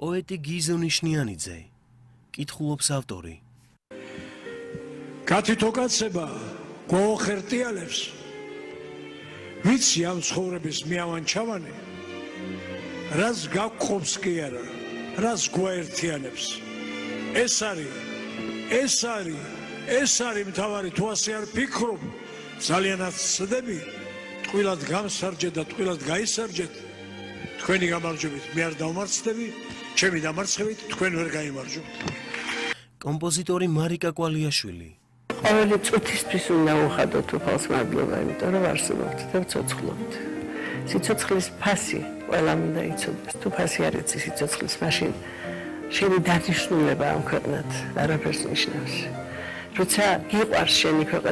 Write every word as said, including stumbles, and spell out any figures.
პოეტი გიზო ნიშნიანიძე, კითხულობს ავტორი. კათითო კაცება გვაოხერტიალებს, ვიცი ამ ცხოვრების მიავანჩავანი, რაც გაგყოფს კი არა, რაც გვაერთიანებს. ეს არის, ეს არის, ეს არის მთავარი, თუ ასე არ ფიქრობ, ძალიანაც ცდები, ტყუილად გამსარჯეთ და ტყუილად გაისარჯეთ, თქვენი გამარჯვებით მე არ დავმარცხდები, ჩემი დამარცხებით თქვენ ვერ გაიმარჯვებთ. კომპოზიტორი მარიკა კვალიაშვილი. ყოველი წუთისთვის უნდა უხადოთ უფალს მადლობა, იმიტომ რომ არსებობთ და ვცოცხლობთ. სიცოცხლის ფასი ყველამ უნდა იცოდეს. თუ ფასი არ იცი სიცოცხლის, მაშინ შენი დანიშნულება ამ ქვეყნად არაფერს ნიშნავს. როცა გიყვარს შენი ქვეყანა